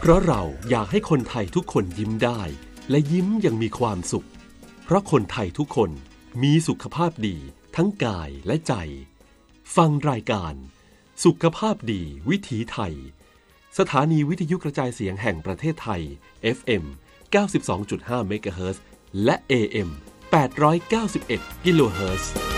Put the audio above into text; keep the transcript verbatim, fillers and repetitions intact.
เพราะเราอยากให้คนไทยทุกคนยิ้มได้และยิ้มยังมีความสุขเพราะคนไทยทุกคนมีสุขภาพดีทั้งกายและใจฟังรายการสุขภาพดีวิถีไทยสถานีวิทยุกระจายเสียงแห่งประเทศไทย เอฟ เอ็ม เก้าสิบสองจุดห้า เมกะเฮิรตซ์และ เอ เอ็ม แปดร้อยเก้าสิบเอ็ด กิโลเฮิรตซ์